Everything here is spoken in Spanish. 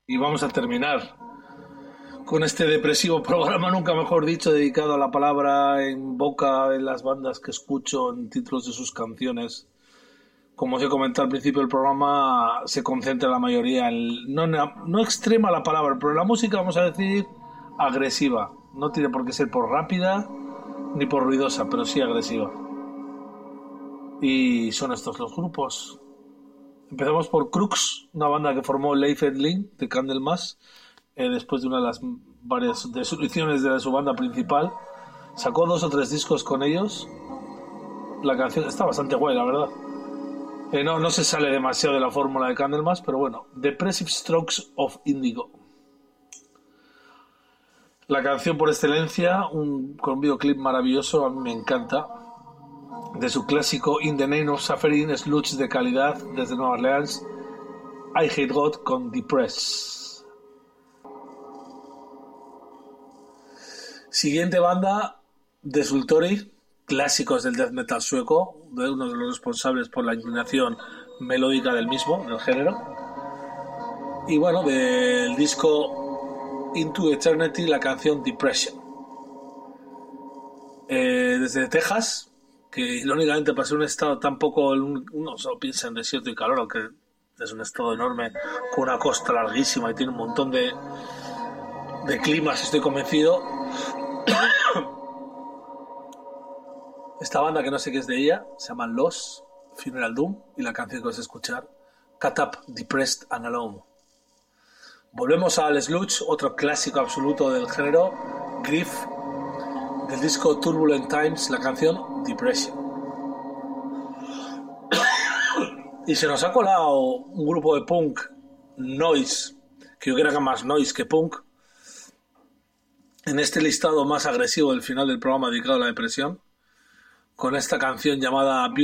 Y vamos a terminar con este depresivo programa, nunca mejor dicho, dedicado a la palabra en boca de las bandas que escucho en títulos de sus canciones. Como os he comentado al principio del programa, se concentra la mayoría en, no extrema la palabra, pero la música, vamos a decir, agresiva. No tiene por qué ser por rápida ni por ruidosa, pero sí agresiva. Y son estos los grupos. Empezamos por Crux, una banda que formó Leif Edling de Candlemas, después de una de las varias disoluciones de su banda principal. Sacó 2 o 3 discos con ellos. La canción está bastante guay, la verdad. No se sale demasiado de la fórmula de Candlemas, pero bueno. Depressive Strokes of Indigo. La canción por excelencia, con un videoclip maravilloso, a mí me encanta. De su clásico In the Name of Suffering, sludge de calidad desde Nueva Orleans. I Hate God con Depress. Siguiente banda, Desultory, clásicos del death metal sueco, de uno de los responsables por la inclinación melódica del mismo, del género. Y bueno, del disco Into Eternity, la canción Depression. Desde Texas, que irónicamente para ser un estado tan poco, uno solo piensa en desierto y calor, aunque es un estado enorme, con una costa larguísima y tiene un montón de climas, estoy convencido. Esta banda, que no sé qué es de ella, se llama Los Funeral Doom, y la canción que vas a escuchar, Cut Up, Depressed and Alone. Volvemos al sludge, otro clásico absoluto del género, Grief, del disco Turbulent Times, la canción Depression. Y se nos ha colado un grupo de punk noise, que yo creo que más noise que punk, en este listado más agresivo del final del programa dedicado a la depresión, con esta canción llamada